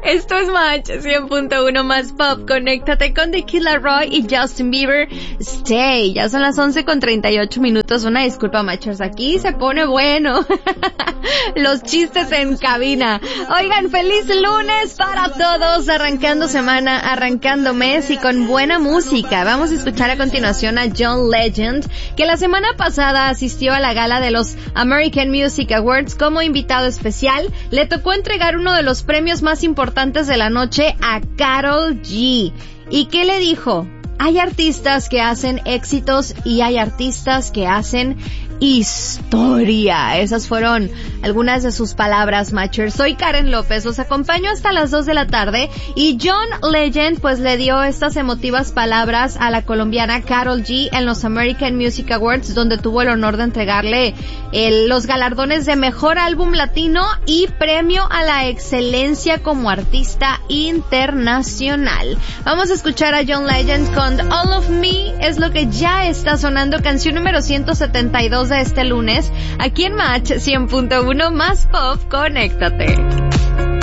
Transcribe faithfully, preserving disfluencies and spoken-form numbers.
Esto es Match cien punto uno más pop. Conéctate con The Kid Laroi y Justin Bieber. Stay. Ya son las once con treinta y ocho minutos. Una disculpa, Matchers. Aquí se pone bueno. Los chistes en cabina. Oigan, feliz lunes para todos. Arrancando semana, arrancando mes y con buena música. Vamos a escuchar a continuación a John Legend, que la semana pasada asistió a la gala de los American Music Awards como invitado especial. Le tocó entregar uno de los premios más importantes de la noche a Karol G. ¿Y qué le dijo? Hay artistas que hacen éxitos y hay artistas que hacen historia. Esas fueron algunas de sus palabras, Matchers. Soy Karen López, los acompaño hasta las dos de la tarde y John Legend pues le dio estas emotivas palabras a la colombiana Karol G en los American Music Awards, donde tuvo el honor de entregarle el, los galardones de Mejor Álbum Latino y Premio a la Excelencia como Artista Internacional. Vamos a escuchar a John Legend con All of Me, es lo que ya está sonando, canción número ciento setenta y dos de este lunes, aquí en Match cien punto uno más pop. Conéctate.